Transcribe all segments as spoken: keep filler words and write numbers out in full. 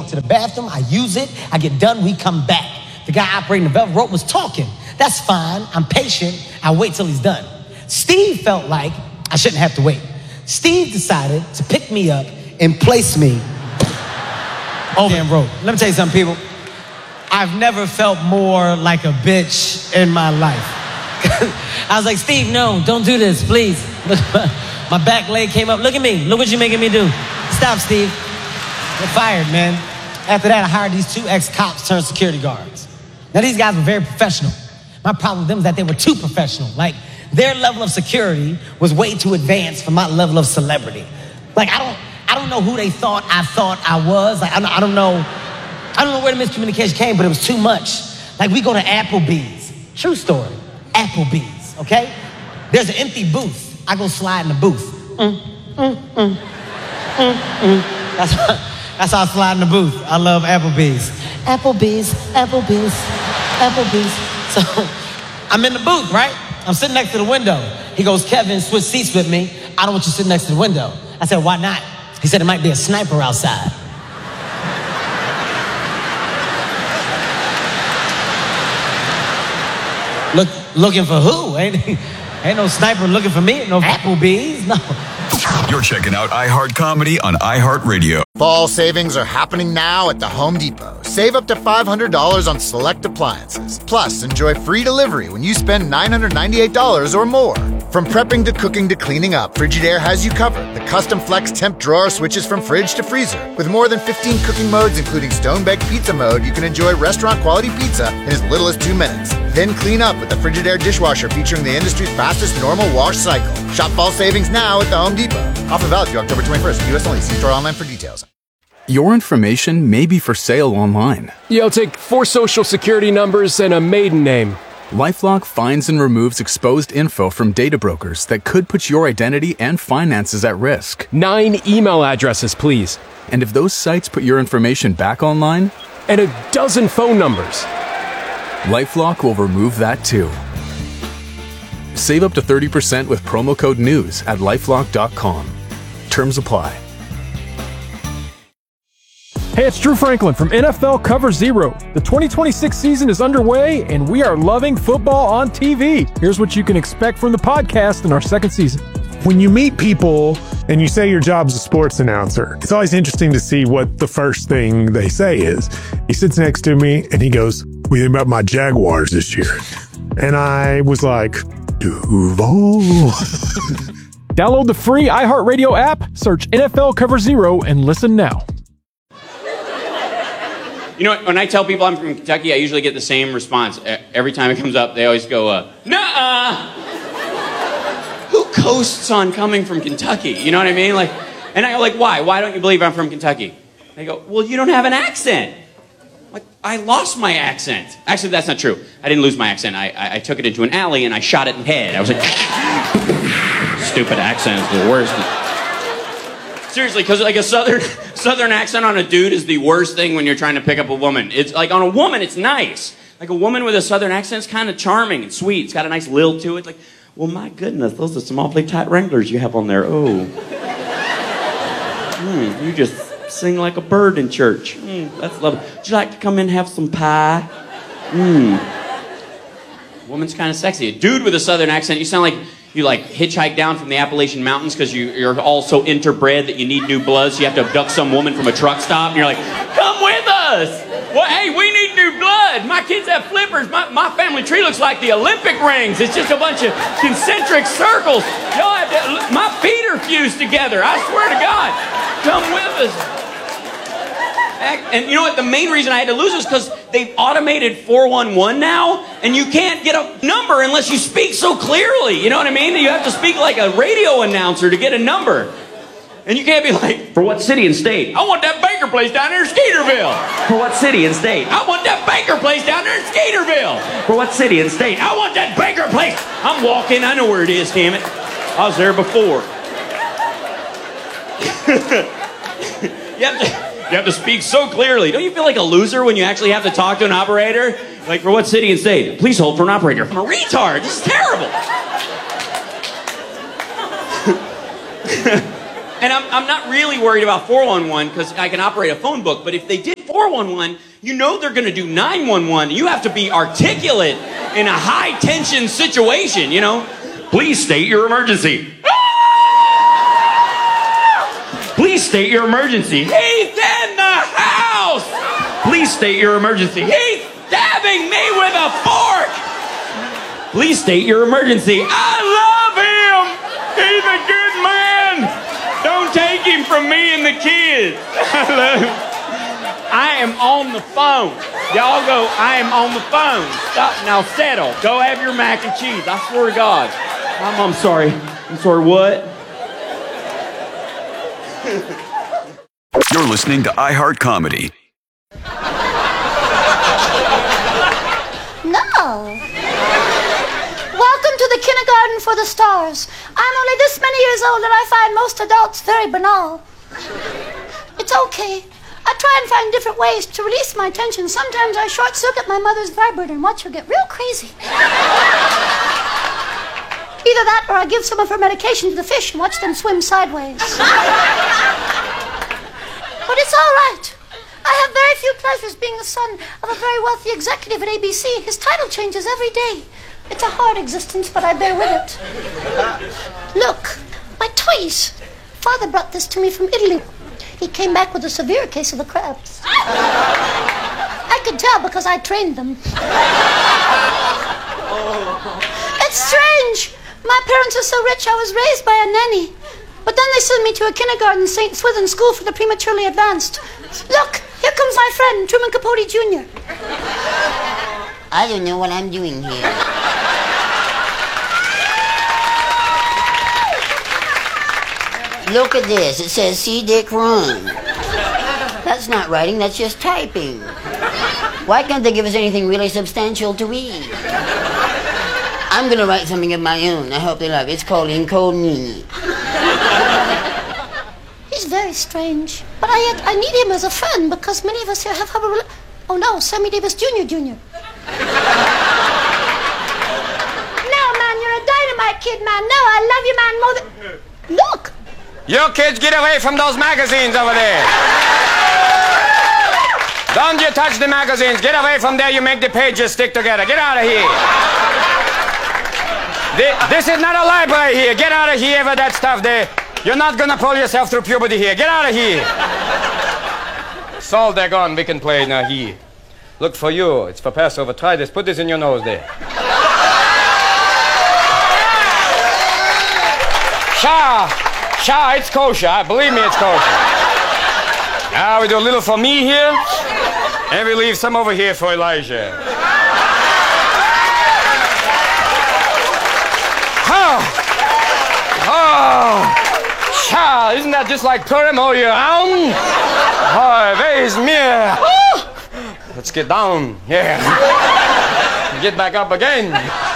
walk to the bathroom, I use it, I get done, we come back. The guy operating the velvet rope was talking. That's fine, I'm patient, I wait till he's done. Steve felt like I shouldn't have to wait. Steve decided to pick me up and place me over the rope. Let me tell you something, people. I've never felt more like a bitch in my life. I was like, Steve, no, don't do this, please. Look, my back leg came up. Look at me. Look what you're making me do. Stop, Steve. You're fired, man. After that, I hired these two ex-cops turned security guards. Now, these guys were very professional. My problem with them is that they were too professional. Like, their level of security was way too advanced for my level of celebrity. Like, I don't, I don't know who they thought I thought I was. Like, I don't, I don't know, I don't know where the miscommunication came, but it was too much. Like, we go to Applebee's. True story. Applebee's, okay? There's an empty booth. I go slide in the booth. Mm, mm, mm, mm, mm. That's, that's how I slide in the booth. I love Applebee's. Applebee's, Applebee's, Applebee's. So I'm in the booth, right? I'm sitting next to the window. He goes, Kevin, switch seats with me. I don't want you sitting next to the window. I said, why not? He said, it might be a sniper outside. Look, looking for who? Ain't, ain't no sniper looking for me. No Applebee's, no. You're checking out iHeart Comedy on iHeartRadio. Fall savings are happening now at the Home Depot. Save up to five hundred dollars on select appliances. Plus, enjoy free delivery when you spend nine hundred ninety-eight dollars or more. From prepping to cooking to cleaning up, Frigidaire has you covered. The custom flex temp drawer switches from fridge to freezer. With more than fifteen cooking modes, including stone-baked pizza mode, you can enjoy restaurant-quality pizza in as little as two minutes. Then clean up with the Frigidaire dishwasher featuring the industry's fastest normal wash cycle. Shop fall savings now at the Home Depot. Offer valid through October twenty-first. U S only. See store online for details. Your information may be for sale online. Yeah, I'll take four social security numbers and a maiden name. LifeLock finds and removes exposed info from data brokers that could put your identity and finances at risk. Nine email addresses, please. And if those sites put your information back online? And a dozen phone numbers. LifeLock will remove that too. Save up to thirty percent with promo code NEWS at lifelock dot com. Terms apply. Hey, it's Drew Franklin from N F L Cover Zero. The twenty twenty-six season is underway, and we are loving football on T V. Here's what you can expect from the podcast in our second season. When you meet people and you say your job's a sports announcer, it's always interesting to see what the first thing they say is. He sits next to me, and he goes, what do you think about my Jaguars this year? And I was like, Duval. Download the free iHeartRadio app, search N F L Cover Zero, and listen now. You know, when I tell people I'm from Kentucky, I usually get the same response. Every time it comes up, they always go, uh, nuh-uh. Who coasts on coming from Kentucky? You know what I mean? Like, and I go, like, why? Why don't you believe I'm from Kentucky? They go, well, you don't have an accent. Like, I lost my accent. Actually, that's not true. I didn't lose my accent. I, I, I took it into an alley and I shot it in the head. I was like, stupid accent is the worst. Seriously, because like a southern southern accent on a dude is the worst thing when you're trying to pick up a woman. It's like on a woman, it's nice. Like a woman with a southern accent is kind of charming and sweet. It's got a nice lilt to it. Like, well, my goodness, those are some awfully tight Wranglers you have on there. Oh, mm, you just sing like a bird in church. Mm, that's lovely. Would you like to come in and have some pie? Mm. Woman's kind of sexy. A dude with a southern accent, you sound like you like hitchhike down from the Appalachian Mountains because you, you're all so interbred that you need new blood, so you have to abduct some woman from a truck stop, and you're like, come with us! Well, hey, we need new blood! My kids have flippers. My, my family tree looks like the Olympic rings. It's just a bunch of concentric circles. Y'all have to, my feet are fused together. I swear to God. Come with us. And you know what? The main reason I had to lose was because they've automated four one one now, and you can't get a number unless you speak so clearly. You know what I mean? You have to speak like a radio announcer to get a number. And you can't be like, for what city and state? I want that Baker place down there in Skeeterville. For what city and state? I want that Baker place down there in Skeeterville. For what city and state? I want that Baker place. I'm walking. I know where it is, damn it. I was there before. you have to... You have to speak so clearly. Don't you feel like a loser when you actually have to talk to an operator? Like, for what city and state? Please hold for an operator. I'm a retard. This is terrible. And I'm, I'm not really worried about four one one because I can operate a phone book, but if they did four one one, you know they're going to do nine one one. You have to be articulate in a high-tension situation, you know? Please state your emergency. Please state your emergency. He's in the house! Please state your emergency. He's stabbing me with a fork! Please state your emergency. I love him! He's a good man! Don't take him from me and the kids. I love him. I am on the phone. Y'all go, I am on the phone. Stop, now settle. Go have your mac and cheese. I swear to God. I'm, I'm sorry. I'm sorry, what? You're listening to iHeart Comedy. No. Welcome to the kindergarten for the stars. I'm only this many years old and I find most adults very banal. It's okay. I try and find different ways to release my tension. Sometimes I short-circuit my mother's vibrator and watch her get real crazy. Either that or I give some of her medication to the fish and watch them swim sideways. But it's all right. I have very few pleasures being the son of a very wealthy executive at A B C. His title changes every day. It's a hard existence, but I bear with it. Look, my toys. Father brought this to me from Italy. He came back with a severe case of the crabs. I could tell because I trained them. It's strange. My parents are so rich, I was raised by a nanny. But then they sent me to a kindergarten, Saint Swithin School for the Prematurely Advanced. Look, here comes my friend, Truman Capote Junior I don't know what I'm doing here. Look at this. It says, see Dick run. That's not writing, that's just typing. Why can't they give us anything really substantial to read? I'm going to write something of my own. I hope they love it. It's called Incognito. He's very strange. But I, yet I need him as a friend because many of us here have... have a, oh no, Sammy Davis Junior Junior No, man, you're a dynamite kid, man. No, I love you, man, more than... Look! You kids, get away from those magazines over there. Don't you touch the magazines. Get away from there. You make the pages stick together. Get out of here. This is not a library here. Get out of here with that stuff there. You're not going to pull yourself through puberty here. Get out of here. So they're gone. We can play now here. Look for you. It's for Passover. Try this. Put this in your nose there. Shah. Shah, it's kosher. Believe me, it's kosher. Now we do a little for me here. And we leave some over here for Elijah. Oh, oh, Shah, isn't that just like Purim all year round? Oh, where's me? Let's get down, yeah. Get back up again.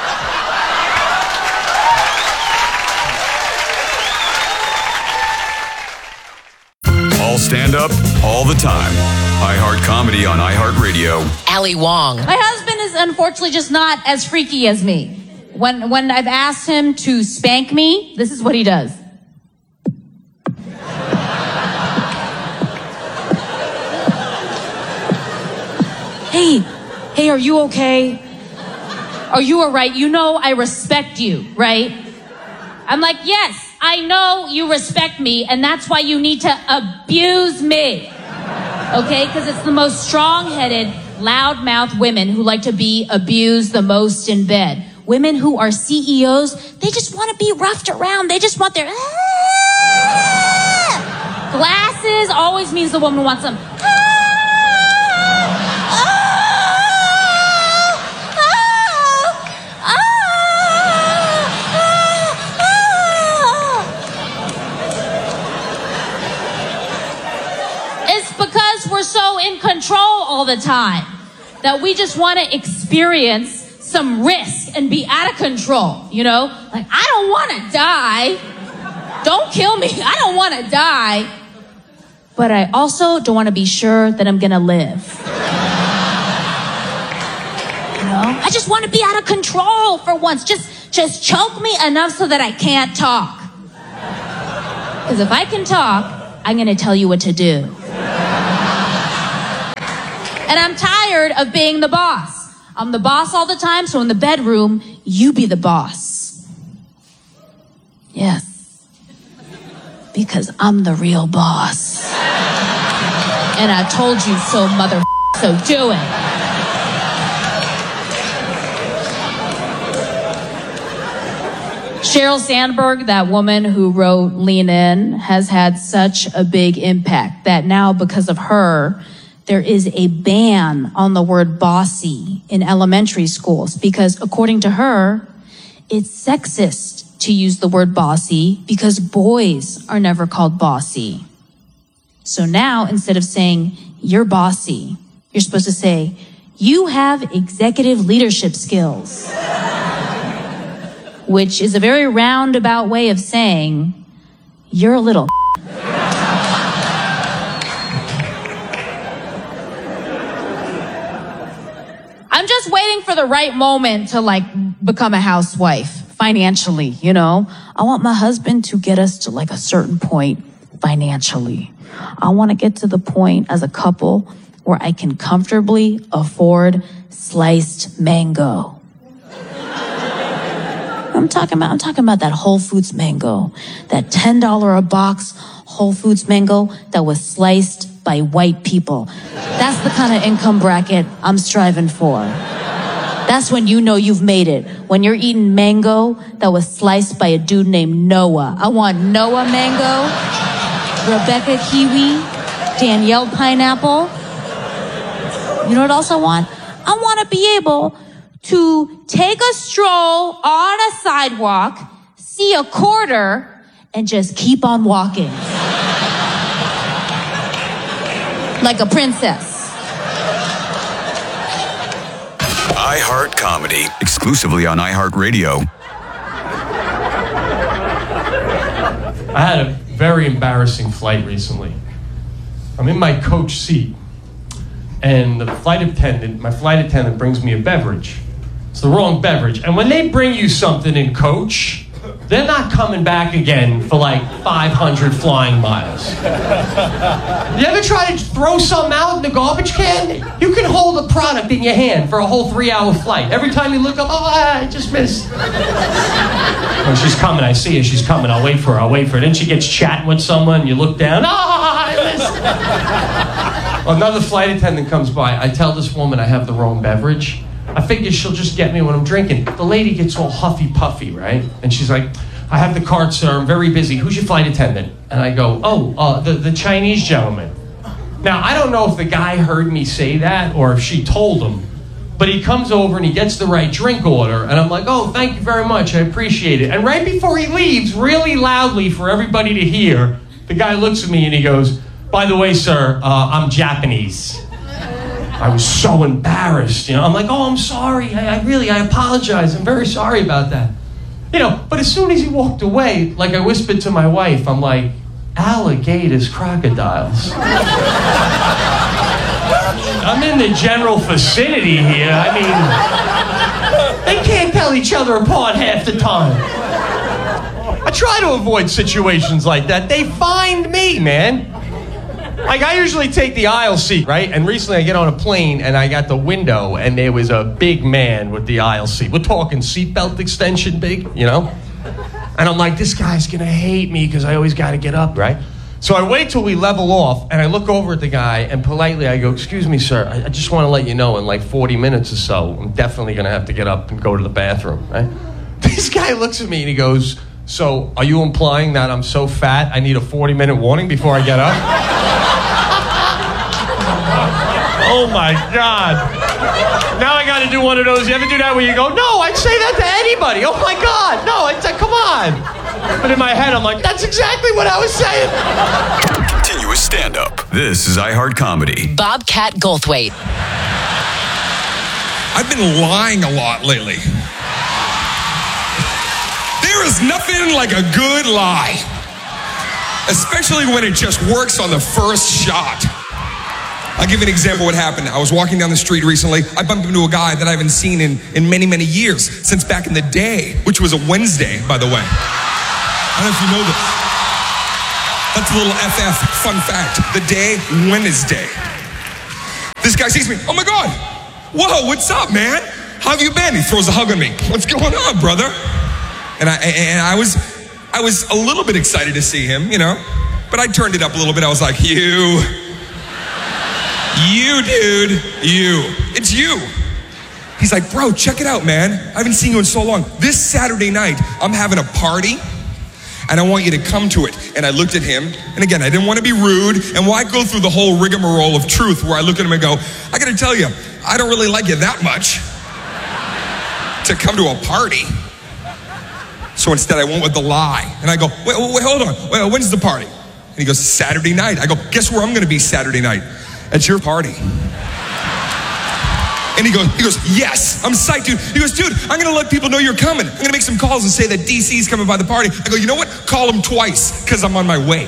All stand up, all the time. iHeart Comedy on iHeartRadio. Ali Wong. My husband is unfortunately just not as freaky as me. When when I've asked him to spank me, this is what he does. Hey, hey, are you okay? Are you all right? You know I respect you, right? I'm like, yes, I know you respect me, and that's why you need to abuse me. Okay? Because it's the most strong-headed, loud-mouthed women who like to be abused the most in bed. Women who are C E Os, they just want to be roughed around. They just want their... Ah! Glasses always means the woman wants them... Ah! We're so in control all the time that we just want to experience some risk and be out of control, you know? Like, I don't want to die. Don't kill me. I don't want to die. But I also don't want to be sure that I'm going to live. You know? I just want to be out of control for once. Just, just choke me enough so that I can't talk. Because if I can talk, I'm going to tell you what to do. And I'm tired of being the boss. I'm the boss all the time, so in the bedroom, you be the boss. Yes. Because I'm the real boss. And I told you so, mother, so do it. Sheryl Sandberg, that woman who wrote Lean In, has had such a big impact that now, because of her, there is a ban on the word bossy in elementary schools because, according to her, it's sexist to use the word bossy because boys are never called bossy. So now, instead of saying, you're bossy, you're supposed to say, you have executive leadership skills. Which is a very roundabout way of saying, you're a little I'm just waiting for the right moment to, like, become a housewife financially, you know? I want my husband to get us to, like, a certain point financially. I want to get to the point as a couple where I can comfortably afford sliced mango. I'm talking about, I'm talking about that Whole Foods mango, that ten dollars a box Whole Foods mango that was sliced by white people. That's the kind of income bracket I'm striving for. That's when you know you've made it. When you're eating mango that was sliced by a dude named Noah. I want Noah mango, Rebecca kiwi, Danielle pineapple. You know what else I want? I want to be able to take a stroll on a sidewalk, see a quarter, and just keep on walking. Like a princess. iHeart Comedy, exclusively on iHeartRadio. I had a very embarrassing flight recently. I'm in my coach seat, and the flight attendant, my flight attendant brings me a beverage. It's the wrong beverage. And when they bring you something in coach, they're not coming back again for like five hundred flying miles. You ever try to throw something out in the garbage can? You can hold a product in your hand for a whole three-hour flight. Every time you look up, oh, I just missed. Oh, she's coming. I see her. She's coming. I'll wait for her. I'll wait for her. Then she gets chatting with someone. You look down. Oh, I missed. Another flight attendant comes by. I tell this woman I have the wrong beverage. I figure she'll just get me what I'm drinking. The lady gets all huffy puffy, right? And she's like, I have the card, sir. I'm very busy. Who's your flight attendant? And I go, oh, uh, the, the Chinese gentleman. Now, I don't know if the guy heard me say that or if she told him, but he comes over and he gets the right drink order. And I'm like, oh, thank you very much. I appreciate it. And right before he leaves, really loudly for everybody to hear, the guy looks at me and he goes, by the way, sir, uh, I'm Japanese. I was so embarrassed, you know. I'm like, oh, I'm sorry. I, I really, I apologize. I'm very sorry about that. You know, but as soon as he walked away, like I whispered to my wife, I'm like, alligators, crocodiles. I'm in the general vicinity here. I mean, they can't tell each other apart half the time. I try to avoid situations like that. They find me, man. Like, I usually take the aisle seat, right? And recently I get on a plane and I got the window and there was a big man with the aisle seat. We're talking seatbelt extension big, you know? And I'm like, this guy's gonna hate me because I always gotta get up, right? So I wait till we level off and I look over at the guy and politely I go, excuse me, sir, I, I just wanna let you know in like forty minutes or so, I'm definitely gonna have to get up and go to the bathroom, right? This guy looks at me and he goes, so are you implying that I'm so fat I need a forty minute warning before I get up? Oh my God. Now I got to do one of those. You ever do that where you go, no, I'd say that to anybody. Oh my God. No, I'd say, come on. But in my head, I'm like, that's exactly what I was saying. Continuous stand-up. This is iHeart Comedy. Bobcat Goldthwait. I've been lying a lot lately. There is nothing like a good lie. Especially when it just works on the first shot. I'll give you an example of what happened. I was walking down the street recently. I bumped into a guy that I haven't seen in, in many, many years, since back in the day, which was a Wednesday, by the way. I don't know if you know this. That's a little F F fun fact. The day Wednesday. This guy sees me. Oh my God. Whoa, what's up, man? How have you been? He throws a hug on me. What's going on, brother? And I and I was I was a little bit excited to see him, you know, but I turned it up a little bit. I was like, you, you, dude, you. It's you. He's like, bro, check it out, man. I haven't seen you in so long. This Saturday night, I'm having a party, and I want you to come to it. And I looked at him, and again, I didn't want to be rude, and why go through the whole rigmarole of truth where I look at him and go, I gotta tell you, I don't really like you that much to come to a party. So instead I went with the lie. And I go, wait, wait, hold on. Wait, when's the party? And he goes, Saturday night. I go, guess where I'm gonna be Saturday night? At your party. And he goes, he goes, yes, I'm psyched, dude. He goes, dude, I'm gonna let people know you're coming. I'm gonna make some calls and say that D C's coming by the party. I go, you know what? Call him twice, because I'm on my way.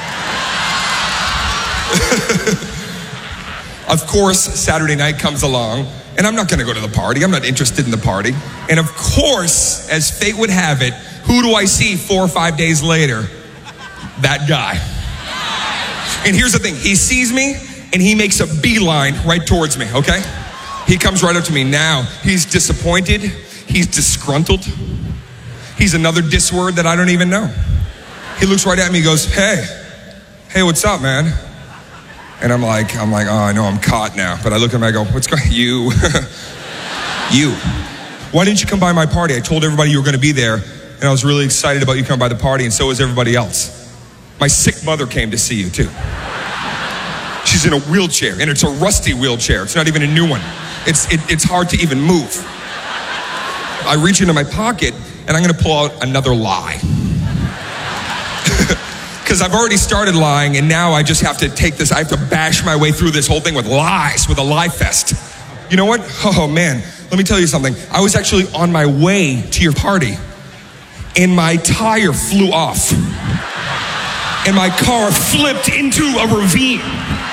Of course, Saturday night comes along, and I'm not gonna go to the party. I'm not interested in the party. And of course, as fate would have it, who do I see four or five days later? That guy. And here's the thing, he sees me, and he makes a beeline right towards me, okay? He comes right up to me now. He's disappointed. He's disgruntled. He's another diss word that I don't even know. He looks right at me and goes, hey, hey, what's up, man? And I'm like, I'm like, oh, I know I'm caught now. But I look at him and I go, what's going on? You. You. Why didn't you come by my party? I told everybody you were going to be there, and I was really excited about you coming by the party, and so was everybody else. My sick mother came to see you, too. She's in a wheelchair, and it's a rusty wheelchair. It's not even a new one. It's, it, it's hard to even move. I reach into my pocket, and I'm going to pull out another lie. Because I've already started lying, and now I just have to take this, I have to bash my way through this whole thing with lies, with a lie fest. You know what? Oh, man. Let me tell you something. I was actually on my way to your party, and my tire flew off. And my car flipped into a ravine.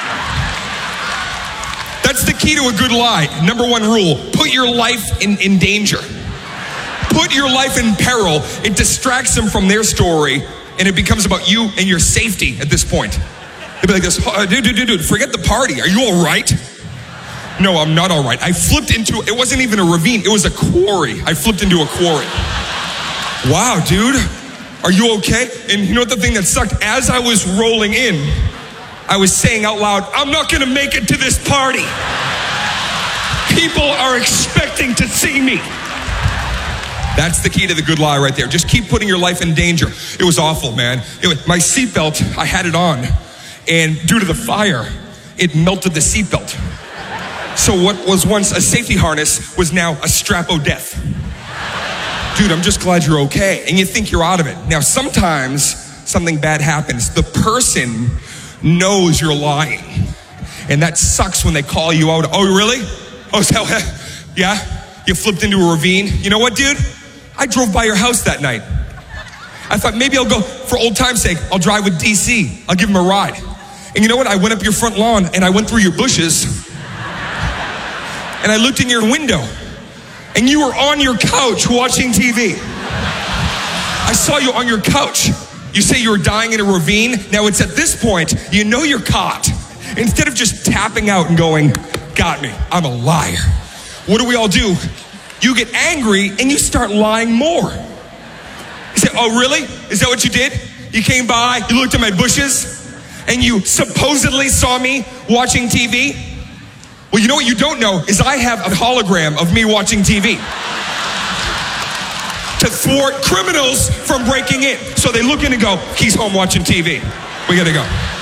That's the key to a good lie. Number one rule, put your life in, in danger. Put your life in peril. It distracts them from their story, and it becomes about you and your safety at this point. They'll be like this, oh, dude, dude, dude, dude, forget the party. Are you all right? No, I'm not all right. I flipped into, it wasn't even a ravine. It was a quarry. I flipped into a quarry. Wow, dude, are you okay? And you know what the thing that sucked? As I was rolling in, I was saying out loud, I'm not gonna make it to this party. People are expecting to see me. That's the key to the good lie right there. Just keep putting your life in danger. It was awful, man. It was, my seatbelt, I had it on, and due to the fire, it melted the seatbelt. So what was once a safety harness was now a strap o' death. Dude, I'm just glad you're okay. And you think you're out of it. Now, sometimes something bad happens. The person knows you're lying. And that sucks when they call you out. Oh, really? Oh, so, yeah? You flipped into a ravine? You know what, dude? I drove by your house that night. I thought maybe I'll go, for old time's sake, I'll drive with D C. I'll give him a ride. And you know what? I went up your front lawn and I went through your bushes. And I looked in your window, and you were on your couch watching T V. I saw you on your couch. You say you were dying in a ravine. Now it's at this point, you know you're caught. Instead of just tapping out and going, got me, I'm a liar. What do we all do? You get angry and you start lying more. You say, oh really? Is that what you did? You came by, you looked at my bushes, and you supposedly saw me watching T V? Well, you know what you don't know is I have a hologram of me watching T V to thwart criminals from breaking in. So they look in and go, he's home watching T V. We gotta go.